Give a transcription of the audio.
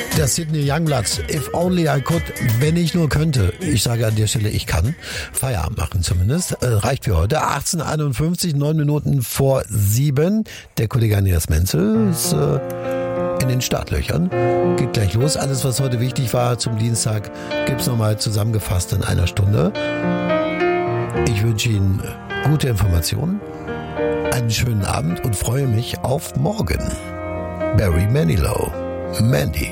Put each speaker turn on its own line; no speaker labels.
Der Sidney Youngblood, If Only I Could, wenn ich nur könnte. Ich sage an der Stelle, ich kann. Feierabend machen zumindest. Reicht für heute. 18:51, 9 Minuten vor 7. Der Kollege Andreas Menzel ist in den Startlöchern. Geht gleich los. Alles, was heute wichtig war zum Dienstag, gibt's nochmal zusammengefasst in einer Stunde. Ich wünsche Ihnen gute Informationen, einen schönen Abend und freue mich auf morgen. Barry Manilow. Mandy.